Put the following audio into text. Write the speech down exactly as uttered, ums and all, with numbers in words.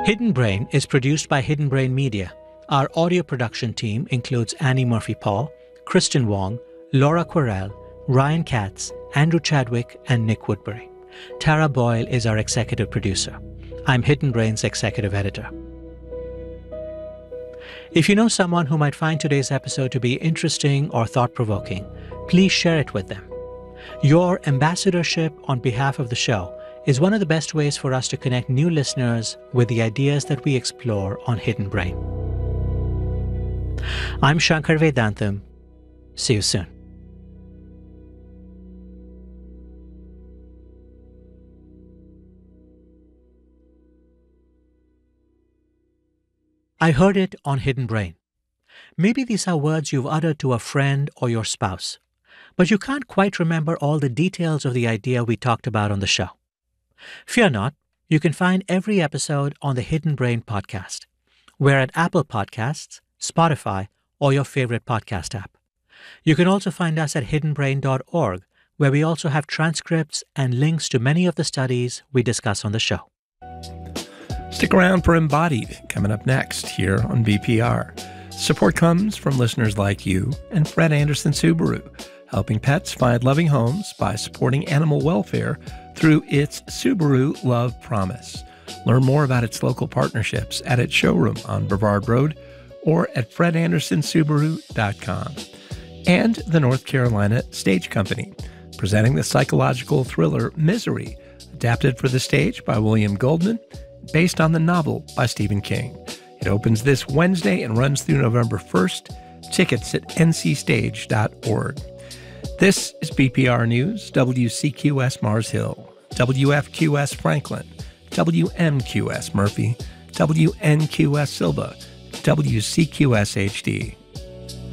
Hidden Brain is produced by Hidden Brain Media. Our audio production team includes Annie Murphy-Paul, Kristen Wong, Laura Quirrell, Ryan Katz, Andrew Chadwick, and Nick Woodbury. Tara Boyle is our executive producer. I'm Hidden Brain's executive editor. If you know someone who might find today's episode to be interesting or thought-provoking, please share it with them. Your ambassadorship on behalf of the show is one of the best ways for us to connect new listeners with the ideas that we explore on Hidden Brain. I'm Shankar Vedantam. See you soon. I heard it on Hidden Brain. Maybe these are words you've uttered to a friend or your spouse, but you can't quite remember all the details of the idea we talked about on the show. Fear not, you can find every episode on the Hidden Brain podcast. We're at Apple Podcasts, Spotify, or your favorite podcast app. You can also find us at hidden brain dot org, where we also have transcripts and links to many of the studies we discuss on the show. Stick around for Embodied, coming up next here on B P R. Support comes from listeners like you and Fred Anderson Subaru, helping pets find loving homes by supporting animal welfare through its Subaru Love Promise. Learn more about its local partnerships at its showroom on Brevard Road or at fred anderson subaru dot com. And the North Carolina Stage Company, presenting the psychological thriller Misery, adapted for the stage by William Goldman, based on the novel by Stephen King. It opens this Wednesday and runs through November first. Tickets at n c stage dot org. This is B P R News, W C Q S Mars Hill, W F Q S Franklin, W M Q S Murphy, W N Q S Silva, W C Q S H D.